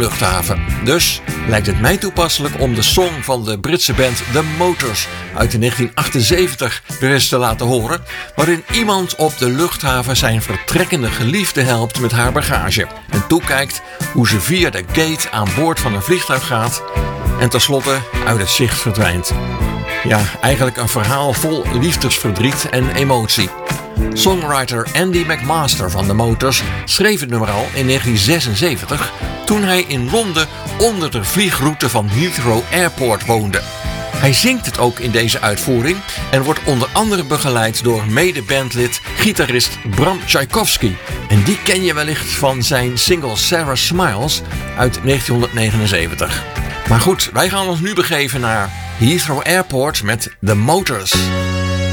luchthaven. Dus lijkt het mij toepasselijk om de song van de Britse band The Motors uit 1978 weer eens te laten horen, waarin iemand op de luchthaven zijn vertrekkende geliefde helpt met haar bagage en toekijkt hoe ze via de gate aan boord van een vliegtuig gaat en tenslotte uit het zicht verdwijnt. Ja, eigenlijk een verhaal vol liefdesverdriet en emotie. Songwriter Andy McMaster van The Motors schreef het nummer al in 1976 toen hij in Londen onder de vliegroute van Heathrow Airport woonde. Hij zingt het ook in deze uitvoering en wordt onder andere begeleid door mede-bandlid, gitarist Bram Tchaikovsky. En die ken je wellicht van zijn single Sarah Smiles uit 1979. Maar goed, wij gaan ons nu begeven naar Heathrow Airport met The Motors.